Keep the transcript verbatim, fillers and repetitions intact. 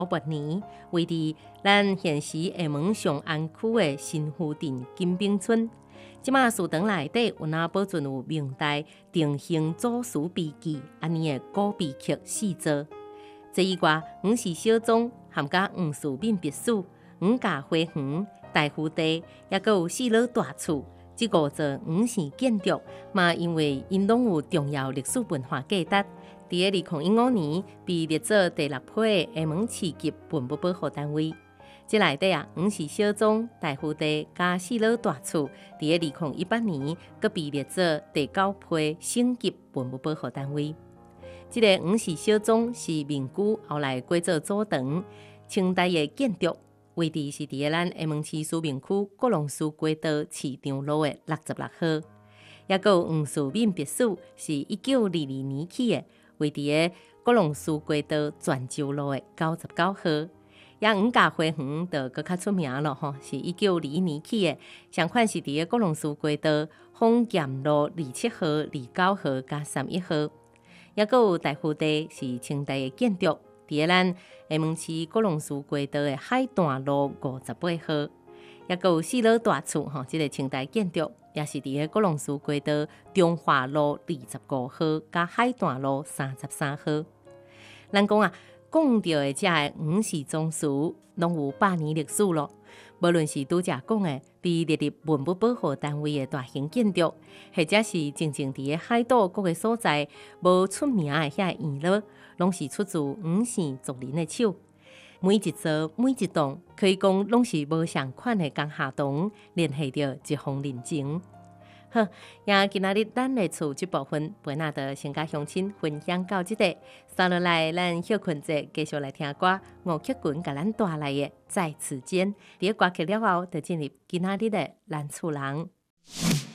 五八年，位伫咱现时厦门上安区的新富镇金兵村。即马祠堂内底有哪保存有明代定兴祖师笔记安尼的古笔刻四座。这以外，黄氏小宗含甲黄树敏别墅、黄家花园、大福地，也阁有四老大厝。这五座黄氏建筑嘛，因为因拢有重要历史文化价值，伫个二零一五年被列做第六批的厦门市级文物保护单位。这内底啊，黄氏小宗、大福地加四老大厝，伫个二零一八年阁被列做第九批省级文物保护单位。这个黄氏小宗是民居后来改做祖堂，清代的建筑，位置是伫个咱厦门市思明区国龙寺街道市场路的六十六号。也阁有黄树敏别墅，是一九二二年起的，位伫个国龙寺街道泉州路的九十九号。也黄家花园就搁较出名咯吼，是一九二一年起的，相款是伫个国龙寺街道丰俭路二七号、二九号加三一号。也阁有大福地，是清代的建筑，伫个咱厦门市国龙寺街道的海淡路五十八号。也阁有四老大厝吼，即、这个清代建筑，也是伫个国龙寺街道中华路二十五号加海淡路三十三号。咱讲啊，讲到的这个黄氏宗祠，拢有百年历史咯。无论是拄则讲的被列入文物保护单位的大型建筑，或者是真正伫个海岛各个所在无出名的遐院落，拢是出自黄姓族人的手。每一座每一栋，可以讲拢是无相款的工下堂，联系着一方人情。好，也今仔日咱的厝这部分，陪咱的先甲乡亲分享到这里。接落来，咱休困者继续来听歌，吴克群甲咱带来的《在此间》。伫个歌曲了后，就进入今仔日的咱厝人。